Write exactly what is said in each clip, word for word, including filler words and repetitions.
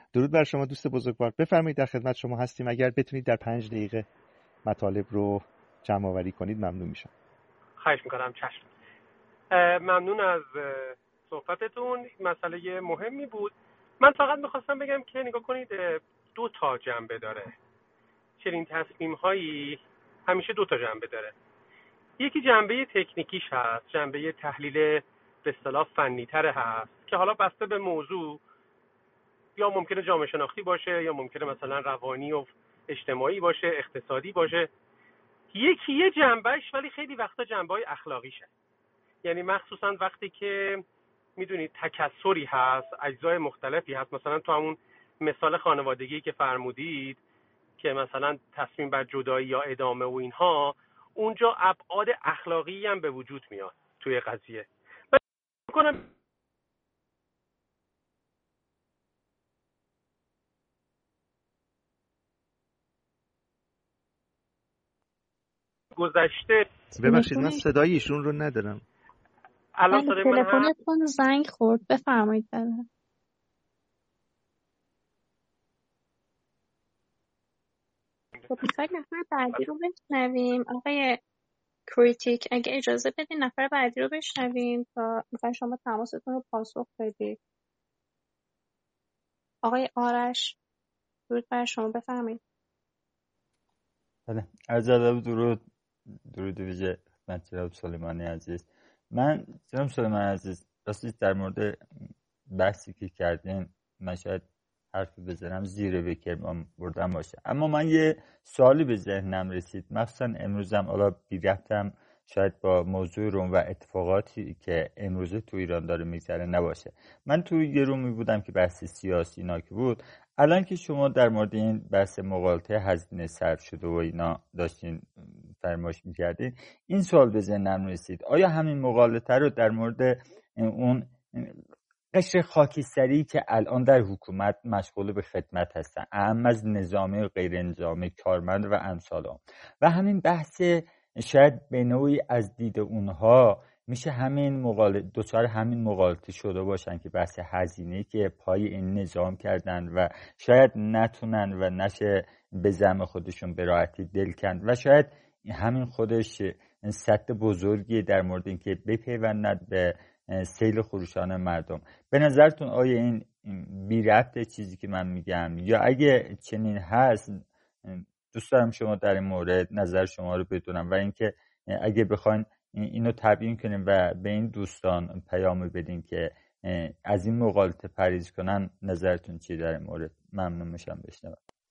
درود بر شما دوست بزرگوار، بفرمایید در خدمت شما هستیم. اگر بتونید در پنج دقیقه مطالب رو جمع آوری کنید ممنون میشم. خواهش میکنم. چشم. ممنون از صحبتتون. مسئله مهمی بود. من فقط میخواستم بگم که نگاه کنید دو تا جنبه داره. چنین تصمیم هایی همیشه دو تا جنبه داره. یکی جنبه تکنیکیش هست، جنبه تحلیل به اصطلاح فنی تر هست که حالا بسته به موضوع یا ممکنه جامعه شناختی باشه یا ممکنه مثلا روانی و اجتماعی باشه، اقتصادی باشه. یکی یه جنبهش ولی خیلی وقتا جنبه‌های اخلاقیشه. یعنی مخصوصا وقتی که میدونید تکثری هست، اجزای مختلفی هست، مثلا تو همون مثال خانوادگی که فرمودید که مثلا تصمیم بر جدایی یا ادامه و اینها، اونجا ابعاد اخلاقی هم به وجود میاد توی قضیه. من می‌کنم گذشته. ببخشید من صدای ایشون رو ندارم. الان صدای من هست؟ تلفنتون زنگ خورد، بفرمایید. بله. خب میخواید نفر بعدی رو بشنویم. آقای کریتیک اگه اجازه بدین نفر بعدی رو بشنویم تا میخواین شما تماستون رو پاسخ بدید. آقای آرش درود بر شما، بفرمایید. بله، عرض ادب درود درود ویژه خدمت جناب سلیمانی عزیز. من جناب سلیمانی عزیز راستش در مورد بحثی که کردین من شاید حرفی بزنم زیر بکر بردم باشه، اما من یه سوالی به ذهنم رسید، مخصوصا امروزم حالا بی ربطم شاید با موضوع روم و اتفاقاتی که امروزه تو ایران داره میگذره نباشه. من تو یه رومی بودم که بحث سیاسی اینا که بود، الان که شما در مورد این بحث مغالطه هزینه صرف شده و اینا داشتین فرمایش میکردین، این سوال به ذهنم رسید، آیا همین مغالطه رو در مورد اون قشر خاکستری که الان در حکومت مشغول به خدمت هستن، اهم از نظامی و غیر نظامی، کارمند و امثال هم، و همین بحث شاید به نوعی از دید اونها میشه همین مغالطه دوچار همین مغالطه شده باشن که بحث هزینه‌ای که پای این نظام کردن و شاید نتونن و نشه به زعم خودشون به راحتی دل کند و شاید همین خودش سد بزرگی در مورد اینکه بپیوندند به سیل خروشان مردم. به نظرتون آیا این بی ربط چیزی که من میگم، یا اگه چنین هست دوست دارم شما در این مورد نظر شما رو بدونم، و اینکه اگه بخواین اینو تبیین کنیم و به این دوستان پیام بدین که از این مغالطه پرهیز کنن، نظرتون چیه در این مورد؟ ممنون میشم بشنوم.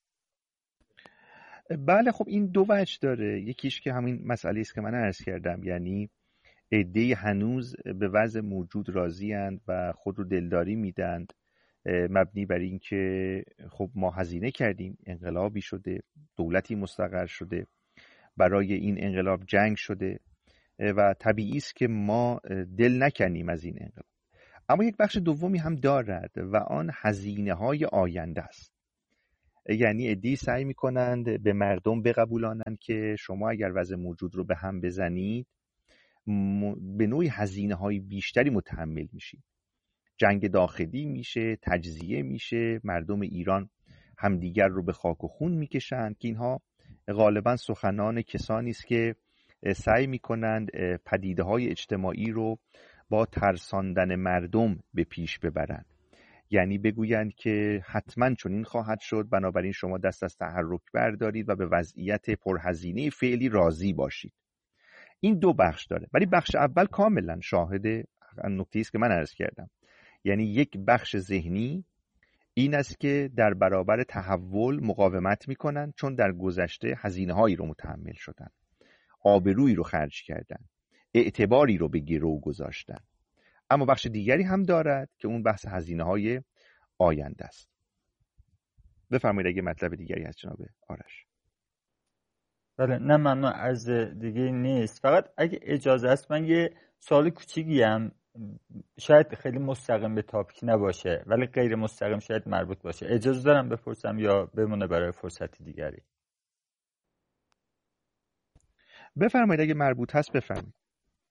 بله خب این دو وجه داره. یکیش که همین مسئله است که من عرض کردم، یعنی عده‌ای هنوز به وضع موجود راضی اند و خود رو دلداری میدند مبنی بر این که خب ما هزینه کردیم، انقلابی شده، دولتی مستقر شده، برای این انقلاب جنگ شده و طبیعی است که ما دل نکنیم از این انقلاب. اما یک بخش دومی هم دارد و آن هزینه های آینده است. یعنی عده‌ای سعی میکنند به مردم بقبولانند که شما اگر وضع موجود رو به هم بزنید به نوعی هزینه های بیشتری متحمل میشید. جنگ داخلی میشه، تجزیه میشه، مردم ایران همدیگر رو به خاک و خون میکشند، که اینها غالبا سخنان کسانی است که سعی میکنند پدیده های اجتماعی رو با ترساندن مردم به پیش ببرند. یعنی بگویند که حتما چنین خواهد شد، بنابراین شما دست از تحرک بردارید و به وضعیت پرهزینه فعلی راضی باشید. این دو بخش داره، ولی بخش اول کاملا شاهد نکته است که من عرض کردم. یعنی یک بخش ذهنی این است که در برابر تحول مقاومت میکنن، چون در گذشته هزینه هایی رو متحمل شدن، آبرویی رو خرج کردن، اعتباری رو به گرو گذاشتن. اما بخش دیگری هم دارد که اون بحث هزینه های آینده است. بفرمایید اگه مطلب دیگری هست جناب آرش. بله، نه ممنون، از دیگه نیست. فقط اگه اجازه است من یه سوال کوچیکی هم، شاید خیلی مستقیم به تاپیک نباشه ولی غیر مستقیم شاید مربوط باشه، اجازه دارم بپرسم یا بمونه برای فرصتی دیگری؟ بفرمایید اگه مربوط هست بفرمایید.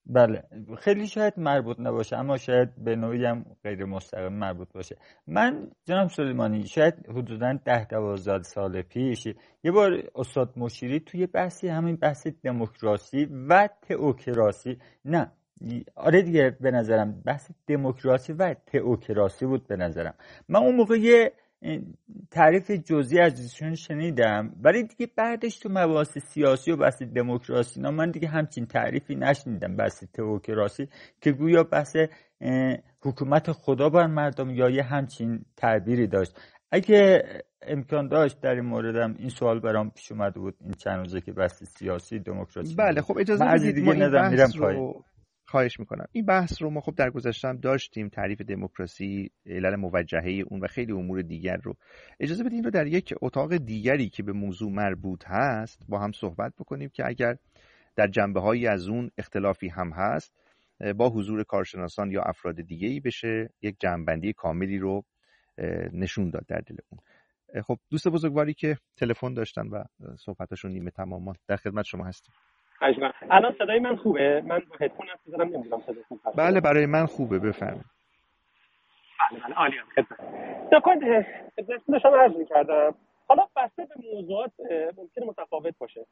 بله، خیلی شاید مربوط نباشه اما شاید به نوعی هم غیر مستقیم مربوط باشه. من جناب سلیمانی شاید حدوداً ده دوازده سال پیش یه بار استاد مشیری توی بحثی همین بحث دموکراسی و تئوکراسی، نه آره دیگه، به نظرم بحث دموکراسی و تئوکراسی بود به نظرم. من اون موقع یه تعریف جزئی از ایشون شنیدم، ولی دیگه بعدش تو مباحث سیاسی و بحث دموکراسی نه من دیگه همچین تعریفی نشنیدم. بحث تئوکراسی که گویا بحث حکومت خدا بر مردم یا یه همچین تعبیری داشت. اگه امکان داشت در این موردم این سوال برام پیش اومده بود این چند روزه که بحث سیاسی دموکراسی. بله خب اجازه بدید ما این بحث رو خواهش میکنم. این بحث رو ما خب در گذشته هم داشتیم، تعریف دموکراسی، علل موجهه اون و خیلی امور دیگر رو. اجازه بدید این رو در یک اتاق دیگری که به موضوع مربوط هست با هم صحبت بکنیم که اگر در جنبه‌هایی از اون اختلافی هم هست با حضور کارشناسان یا افراد دیگه‌ای بشه یک جمع‌بندی کاملی رو نشون داد در دل اون. خب دوست بزرگواری که تلفن داشتن و صحبتاشون نیمه تمام، در خدمت شما هستیم. عجبا. الان صدای من خوبه؟ من با هدفون حرف می‌زنم، نمی‌دونم صدای خوب هست. بله برای من خوبه، بفرمایید. بله بله عالیه. خدمت. نکن داشتم عرض می‌کردم. حالا بسته به موضوعات ممکنه متفاوت باشه.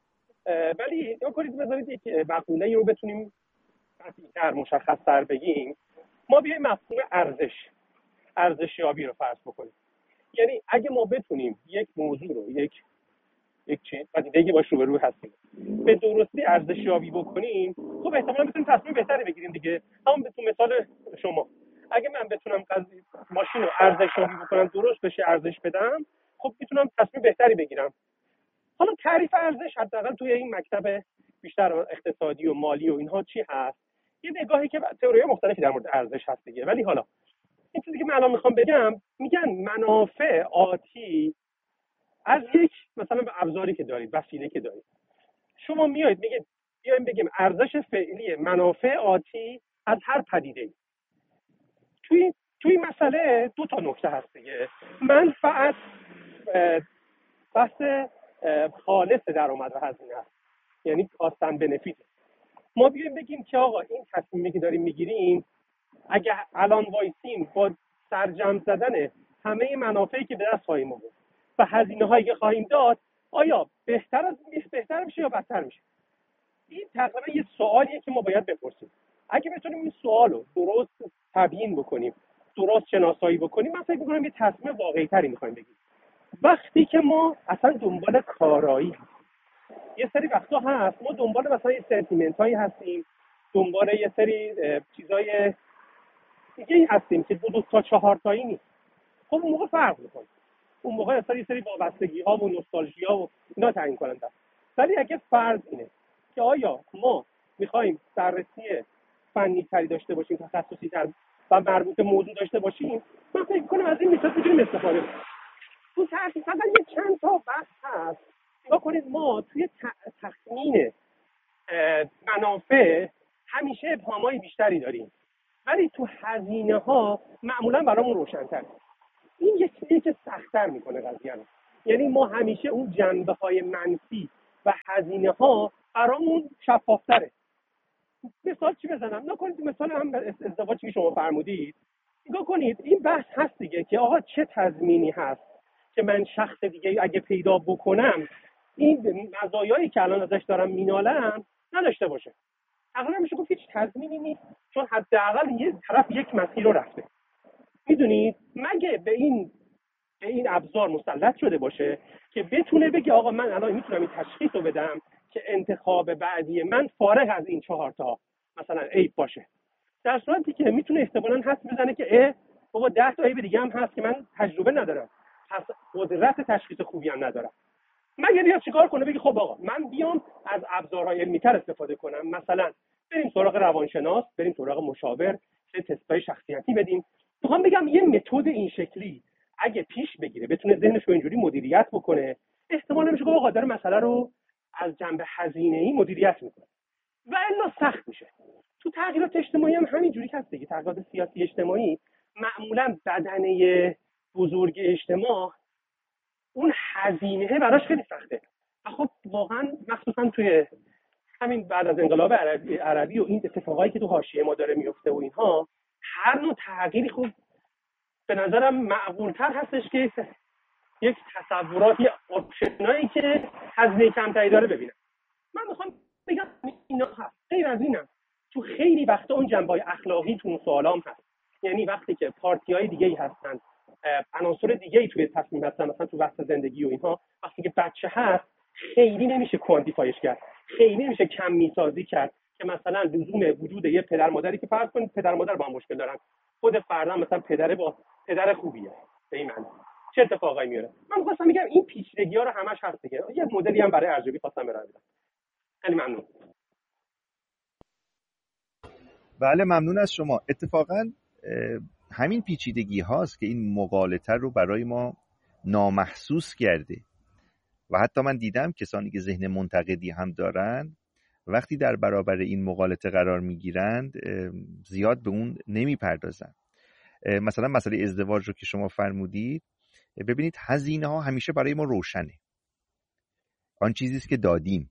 ولی نکنید بذارید یک مقوله رو بتونیم قطعی‌تر مشخص‌تر بگیم. ما بیایم مفهوم ارزش ارزشیابی رو فرض بکنیم. یعنی اگه ما بتونیم یک موضوع رو یک یک چیز پدیده‌ای که باش روبرو هستیم به درستی ارزشیابی بکنیم، خب احتمالاً بتونیم تصمیم بهتری بگیریم دیگه. همون بتون مثال شما، اگه من بتونم قضیه ماشین رو ارزشیابی بکنم درست بشه ارزش بدم، خب میتونم تصمیم بهتری بگیرم. حالا تعریف ارزش حداقل توی این مکتب بیشتر اقتصادی و مالی و اینها چی هست؟ یه نگاهی که تئوری‌های مختلفی در مورد ارزش هست دیگه. ولی حالا این چیزی که من الان میخوام بگم، میگن منافع آتی از یک مثلا به ابزاری که دارید، وسیله که دارید، شما میایید میگید بیایم بگیم ارزش فعلی منافع آتی از هر پدیده‌ای. توی توی مسئله دو تا نکته هست دیگه. منفعت بحث خالص درآمد و هزینه است، یعنی کاست اند بنفیت. ما بیایم بگیم که آقا این تصمیمی که داریم میگیریم اگه الان وایسیم با سرجم زدن همه منافعی که به دست خواهیم آورد و هزینه‌هایی که خواهیم داد، آیا بهتر از بهتر میشه یا بدتر میشه؟ این تقریبا یه سوالیه که ما باید بپرسیم. اگه بتونیم این سوالو درست تبیین بکنیم، درست شناسایی بکنیم، من فکر می‌کنم یه تصمیم واقعی‌تری می‌خوایم بگیریم. وقتی که ما اصلا دنبال کارایی، یه سری وقتا هست ما دنبال مثلا یه سنتیمنتایی هستیم، دنبال یه سری چیزای دیگه هستیم که دو دو تا چهار تایی نیست. خب اون موقع فرق می‌کنه. اون موقع اصلا یه سری وابستگی‌ها و نوستالژیا و اینا تعیین کننده است. ولی اگه فرض اینه که آیا ما می‌خوایم بررسی فنی تری داشته باشیم، تخصصی تر و مربوط به موضوع داشته باشیم، من فکر کنم از این میتونه میتونیم استفاده کنیم. تو تحقیقاً یه چند تا بحث هست. نگاه کنید ما توی تخمین منافع همیشه ابهامای بیشتری داریم، ولی تو هزینه‌ها معمولاً برامون روشن‌تره. این یه چیزی که سخت‌تر میکنه قضیه رو. یعنی ما همیشه اون جنبه‌های منفی و هزینه‌ها برامون شفاف‌تره. مثال چی بزنم؟ نکنید مثال هم ازدواجی که شما فرمودید. نگاه کنید این بحث هست دیگه که آقا چه تضمینی هست که من شخص دیگه اگه پیدا بکنم این مزایایی که الان ازش دارم مینالم نداشته باشه. اصلا میشه گفت هیچ تضمینی نیست، چون حداقل یه طرف یک مسیر رو رفته. میدونید مگه به این به این ابزار مسلط شده باشه که بتونه بگه آقا من الان میتونم این تشخیص رو بدم که انتخاب بعدی من فارغ از این چهار تا مثلا عیب باشه، در صورتی که میتونه احتمالاً حدس بزنه که اه بابا ده تا عیب دیگه هم هست که من تجربه ندارم، پس قدرت تشخیص خوبی هم ندارم. مگه بیاد چیکار کنه بگه خب آقا من بیام از ابزارهای علمی‌تر استفاده کنم، مثلا بریم سراغ روانشناس، بریم سراغ مشاور، چه تست‌های شخصیتی بدیم. میخوام بگم یه متد این شکلی اگه پیش بگیره بتونه ذهنش رو اینجوری مدیریت بکنه، احتمال نمیشه که آقا داره مسئله رو از جنبه هزینه‌ای مدیریت میکنه و الا سخت میشه. تو تغییرات اجتماعی هم همین جوری هست دیگه. تغییرات سیاسی اجتماعی معمولا بدنه بزرگ اجتماع اون هزینه براش خیلی سخته. خب واقعا مخصوصا توی همین بعد از انقلاب عربی, عربی و این اتفاقایی که تو حاشیه ما داره میفته و اینها، هر نوع تغییری خب به نظرم معقول‌تر هستش که یک تصوراتی آپشنایی که هزینه کمتری داره ببینم. من میخوام بگم اینا هست. غیر از اینم تو خیلی وقتا اون جنبه‌های اخلاقی تو اون سوالام هست. یعنی وقتی که پارتی‌های دیگه‌ای هستن، عناصر دیگه‌ای توی تصمیم هستن، مثلا تو وقت زندگی و اینها، وقتی که بچه هست خیلی نمیشه کوانتیفایش کرد، خیلی نمیشه کم میسازی کرد که مثلا لزوم وجود یه پدر مادری که فرض کنید پدر مادر با هم مشکل دارن، خود فردا مثلا پدر با پدر خوبیه، به این معنی چه اتفاقایی میاره. من خواستم بگم این پیچیدگی‌ها رو همش هست دیگه. یه مدلی هم برای ارزیابی خواستم برام بدم. خیلی ممنون. بله ممنون از شما. اتفاقا همین پیچیدگی هاست که این مغالطه رو برای ما نامحسوس کرده و حتی من دیدم کسانی که ذهن منتقدی هم دارن وقتی در برابر این مغالطه قرار میگیرند زیاد به اون نمیپردازن. مثلا مسئله ازدواج رو که شما فرمودید، ببینید هزینه ها همیشه برای ما روشنه، آن چیزیست که دادیم،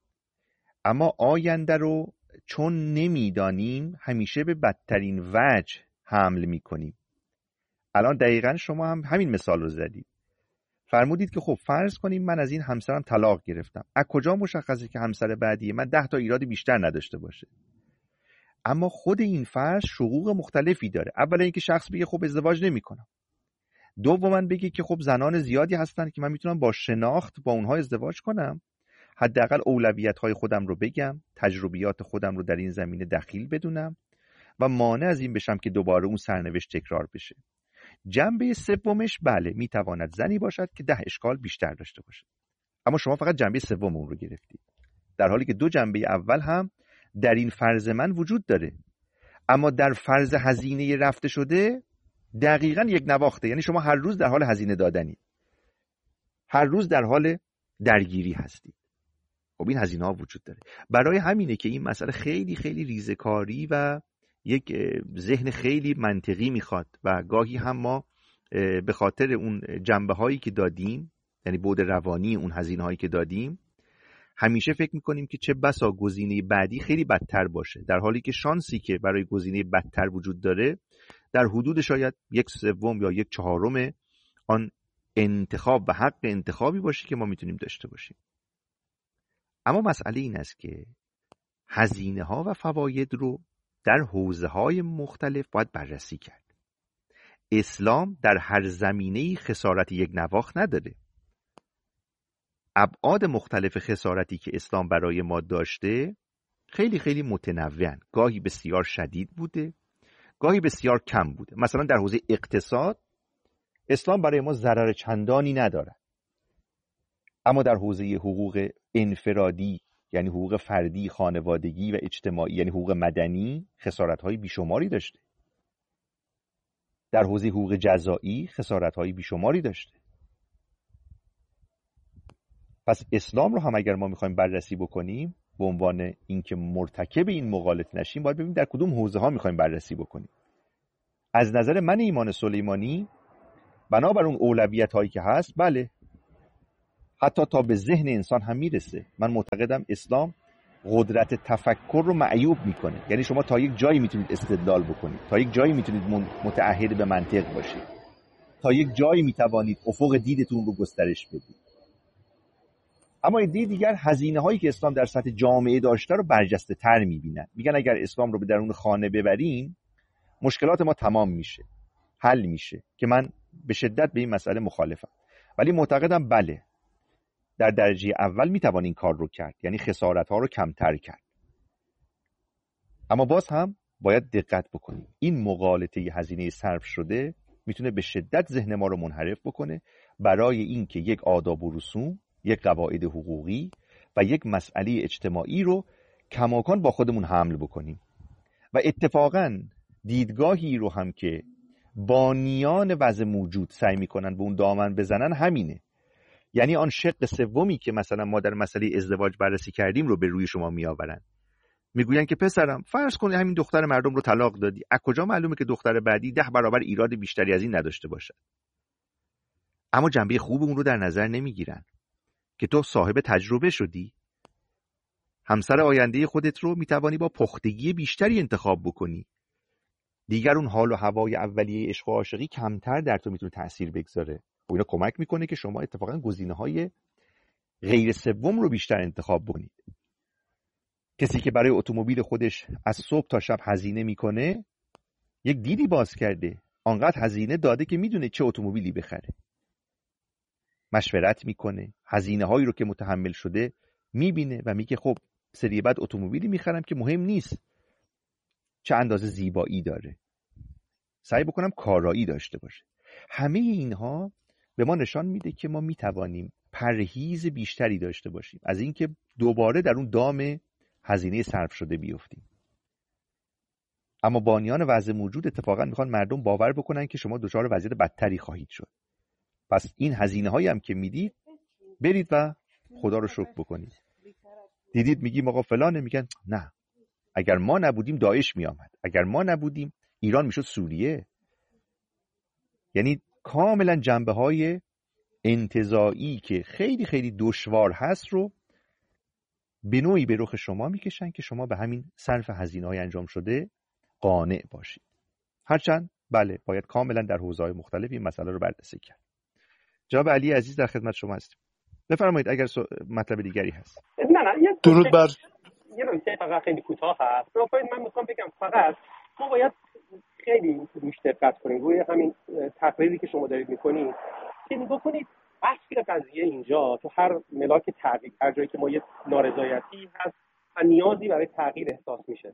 اما آینده رو چون نمیدانیم همیشه به بدترین وجه حمل میکنیم. الان دقیقاً شما هم همین مثال رو زدید. فرمودید که خب فرض کنیم من از این همسرم طلاق گرفتم، از کجا مشخصه که همسر بعدی من ده تا ایراد بیشتر نداشته باشه؟ اما خود این فرض شقوق مختلفی داره. اولا اینکه شخص بگه خب ازدواج نمی‌کنم، دوما بگه که خب زنان زیادی هستن که من میتونم با شناخت با اونها ازدواج کنم، حداقل اولویت‌های خودم رو بگم، تجربیات خودم رو در این زمینه دخیل بدونم و مانع از این بشم که دوباره اون سرنوشت تکرار بشه. جنبه سومش بله میتواند زنی باشد که ده اشکال بیشتر داشته باشه، اما شما فقط جنبه سوم اون رو گرفتید، در حالی که دو جنبه اول هم در این فرض من وجود داره. اما در فرض هزینه رفته شده دقیقاً یک نواخته، یعنی شما هر روز در حال هزینه دادنی، هر روز در حال درگیری هستید. خب این هزینه ها وجود داره. برای همینه که این مسئله خیلی خیلی ریزکاری و یک ذهن خیلی منطقی میخواد و گاهی هم ما به خاطر اون جنبه هایی که دادیم، یعنی بعد روانی اون هزینه هایی که دادیم، همیشه فکر میکنیم که چه بسا گزینه بعدی خیلی بدتر باشه، در حالی که شانسی که برای گزینه بدتر وجود داره در حدود شاید یک سوم یا یک چهارم آن انتخاب و حق انتخابی باشه که ما میتونیم داشته باشیم. اما مسئله این است که هزینه ها و فواید رو در حوزه های مختلف باید بررسی کرد. اسلام در هر زمینه‌ای خسارت یک نواخت نداره. ابعاد مختلف خسارتی که اسلام برای ما داشته خیلی خیلی متنوعن، گاهی بسیار شدید بوده، گاهی بسیار کم بوده. مثلا در حوزه اقتصاد اسلام برای ما ضرر چندانی نداره، اما در حوزه حقوق انفرادی یعنی حقوق فردی، خانوادگی و اجتماعی یعنی حقوق مدنی خسارت‌های بیشماری داشته. در حوزه حقوق جزایی خسارت‌های بیشماری داشته. پس اسلام رو هم اگر ما می‌خوایم بررسی بکنیم به عنوان اینکه مرتکب این مغالطه نشیم، باید ببینیم در کدوم حوزه‌ها می‌خوایم بررسی بکنیم. از نظر من ایمان سلیمانی بنابر اون اولویت‌هایی که هست، بله حتی تا به ذهن انسان هم میرسه. من معتقدم اسلام قدرت تفکر رو معیوب میکنه، یعنی شما تا یک جایی میتونید استدلال بکنید، تا یک جایی میتونید متعهد به منطق باشید، تا یک جایی میتوانید افق دیدتون رو گسترش بدید. اما ایده دیگر هزینه هایی که اسلام در سطح جامعه داشته رو برجسته تر میبینن. میگن اگر اسلام رو به درون خانه ببریم مشکلات ما تمام میشه، حل میشه، که من به شدت به این مسئله مخالفم. ولی معتقدم بله در درجه اول میتوان این کار رو کرد، یعنی خسارت ها رو کمتر کرد. اما باز هم باید دقت بکنیم. این مغالطه هزینه صرف شده میتونه به شدت ذهن ما رو منحرف بکنه برای اینکه یک آداب و رسوم، یک قواعد حقوقی و یک مسئله اجتماعی رو کماکان با خودمون حمل بکنیم. و اتفاقاً دیدگاهی رو هم که بانیان وضع موجود سعی میکنن به اون دامن بزنن همینه. یعنی آن شق سومی که مثلا ما در مسئله ازدواج بررسی کردیم رو به روی شما میآورن. میگوین که پسرم فرض کن همین دختر مردم رو طلاق دادی، از کجا معلومه که دختر بعدی ده برابر ایراد بیشتری از این نداشته باشه؟ اما جنبه خوب اون رو در نظر نمیگیرن که تو صاحب تجربه شدی، همسر آینده خودت رو میتوانی با پختگی بیشتری انتخاب بکنی. دیگر اون حال و هوای اولیه عشق و عاشقی کمتر در تو میتونه تأثیر بگذاره. و اینا کمک میکنه که شما اتفاقا گزینه‌های غیر سوم رو بیشتر انتخاب بکنید. کسی که برای اتومبیل خودش از صبح تا شب هزینه میکنه یک دیدی باز کرده، آنقدر هزینه داده که میدونه چه اتومبیلی بخره. مشورت میکنه، هزینه هایی رو که متحمل شده میبینه و میگه خب سری بعد اتومبیلی میخرم که مهم نیست چه اندازه زیبایی داره، سعی بکنم کارایی داشته باشه. همه اینها به ما نشان میده که ما میتوانیم پرهیز بیشتری داشته باشیم از اینکه دوباره در اون دام هزینه صرف شده بیفتیم. اما بانیان وضع موجود اتفاقا میخوان مردم باور بکنن که شما دچار وضعیت بدتری خواهید شد. پس این هزینه هایی هم که میدید برید و خدا رو شکر بکنید. دیدید میگیم آقا فلانه، میگن نه، اگر ما نبودیم داعش میآمد، اگر ما نبودیم ایران میشد سوریه. یعنی کاملا جنبه های انتزاعی که خیلی خیلی دشوار هست رو به نوعی به رخ شما میکشن که شما به همین صرف هزینه های انجام شده قانع باشید. هرچند بله باید کاملا در حوزه‌های مختلف این مسئله رو بررسی کرد. جناب علی عزیز در خدمت شما هستیم. بفرمایید اگر مطلب دیگری هست. نه نه یه درود بر یه نکته فقط خیلی کوتاه هست. من میخوام بگم فقط ما باید خیلی روش دقت کنیم روی همین تقریری که شما دارید میکنید که نگاه کنید اصل قضیه اینجا تو هر ملاک تغییر، هر جایی که ما یه نارضایتی هست و نیازی برای تغییر احساس میشه،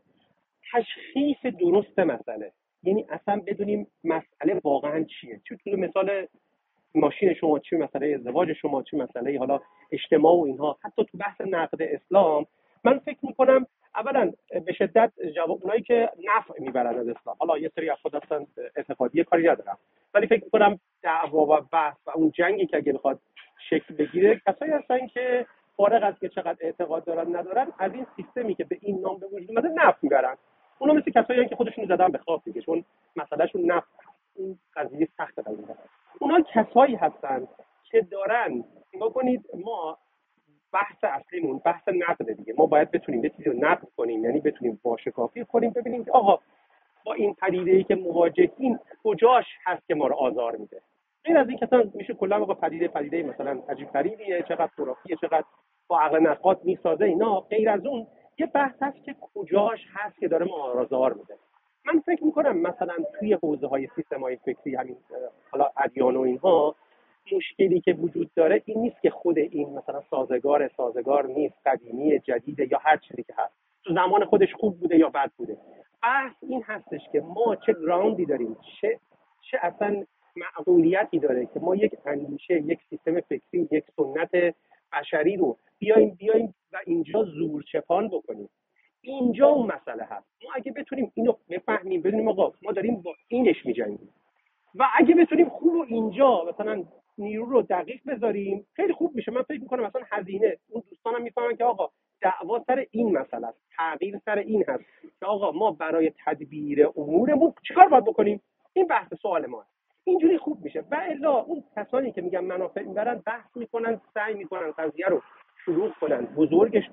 تشخیص درست مسئله، یعنی اصلا بدونیم مسئله واقعا چیه. چه تو مثال ماشین شما، چه مسئله ازدواج شما، چه مسئله حالا اجتماع و اینها، حتی تو بحث نقد اسلام من فکر میکنم اولا به شدت جواب اونایی که نفع میبرن از اسلام، حالا یه سری افراد هستن اعتقادی کاری ندارم، ولی فکر میکنم دعوا و بحث و اون جنگی که اگه بخواد شکل بگیره کسایی هستن که فارغ از که چقدر اعتقاد دارن ندارن از این سیستمی که به این نام به وجود اومده نفع میبرن. اونا مثل کسایی هستن که خودشون زدن به خواب دیگه، چون مسئلهشون نفع، این قضیه سخته قضیه. اونا کسایی هستن که دارن، نگاه کنید ما بحث اصلیمون بحث نقد دیگه، ما باید بتونیم یه چیزی رو نقد کنیم، یعنی بتونیم واشکافی کنیم، ببینیم که آقا با این پدیده‌ای که مواجهیم کجاش هست که ما رو آزار میده. غیر از این که مثلا میشه کلا آقا پدیده پدیده مثلا عجیب غریبیه، چقدر خرافیه، چقدر با عقل نقاد میسازه اینا، غیر از اون یه بحث هست که کجاش هست که داره ما رو آزار میده. من فکر میکنم مثلا توی حوزه‌های سیستم‌های فکری همین حالا ادیان و اینها مشکلی که وجود داره این نیست که خود این مثلا سازگار سازگار نیست، قدیمی جدیده یا هر چیزی که هست، تو زمان خودش خوب بوده یا بد بوده. بحث این هستش که ما چه گراوندی داریم، چه چه اصلا معقولیتی داره که ما یک اندیشه، یک سیستم فکری، یک سنت بشری رو بیایم بیایم و اینجا زورچپان بکنیم. اینجا اون مسئله هست. ما اگه بتونیم اینو بفهمیم، بدونیم آقا ما داریم با اینش می‌جنگیم و اگه بتونیم خوب و اینجا مثلا نیرو رو دقیق بذاریم خیلی خوب میشه. من فکر میکنم مثلا هزینه، اون دوستانم میفهمن که آقا دعوا سر این مسئله است، تغییر سر این هست که آقا ما برای تدبیر امورمون چیکار باید بکنیم. این بحث سوال ما اینجوری خوب میشه. و الا اون کسانی که میگن منافع میبرن بحث میکنن، سعی میکنن قضیه رو شروع کنن، بزرگش